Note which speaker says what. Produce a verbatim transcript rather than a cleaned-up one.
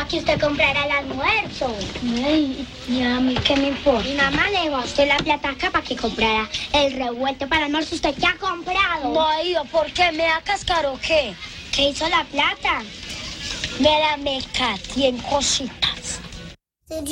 Speaker 1: que usted comprara el almuerzo.
Speaker 2: Ay, ¿y a mí qué me importa?
Speaker 1: Mi mamá le dejó a usted la plata acá para que comprara el revuelto para el almuerzo. ¿Usted qué ha comprado?
Speaker 2: No ha ido, ¿por qué? ¿Me va a cascar o qué?
Speaker 1: ¿Qué hizo la plata?
Speaker 2: Me la mecaté en cosita.